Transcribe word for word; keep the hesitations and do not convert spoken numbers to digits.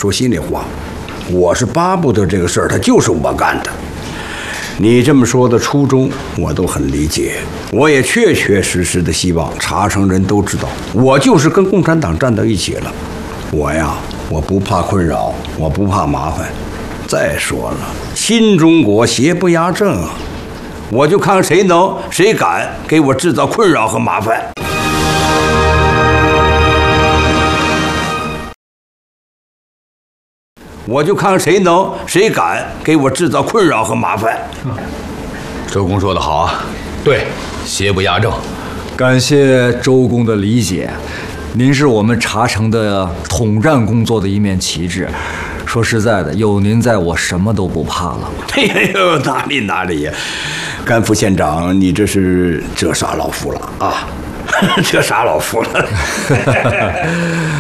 说心里话，我是巴不得这个事儿，它就是我干的。你这么说的初衷，我都很理解。我也确确实实的希望茶城人都知道，我就是跟共产党站到一起了。我呀，我不怕困扰，我不怕麻烦。再说了，新中国邪不压正啊，我就看谁能谁敢给我制造困扰和麻烦。我就看谁能谁敢给我制造困扰和麻烦。 周公说得好啊，对，邪不压正。 感谢周公的理解，您是我们茶城的统战工作的一面旗帜。说实在的，有您在，我什么都不怕了。 哎呦，哪里哪里呀，甘副县长，你这是折煞老夫了啊，折煞老夫了。